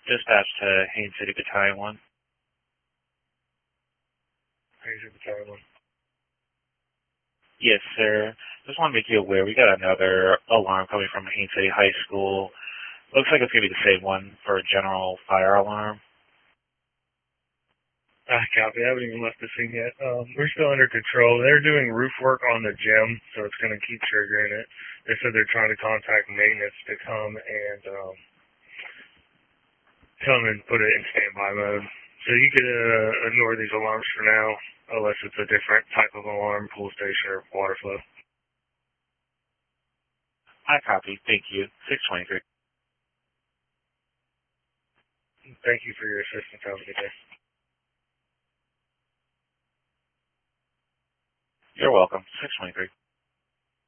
Dispatch to Haines City Battalion 1. Haines City Battalion 1. Yes, sir. Just want to make you aware, we got another alarm coming from Haines City High School. Looks like it's going to be the same one for a general fire alarm. Copy. I haven't even left the scene yet. We're still under control. They're doing roof work on the gym, so it's going to keep triggering it. They said they're trying to contact maintenance to come and put it in standby mode. So you could ignore these alarms for now, unless it's a different type of alarm, pool station, or water flow. I copy. Thank you. 623. Thank you for your assistance. Have a good day. You're welcome. 623.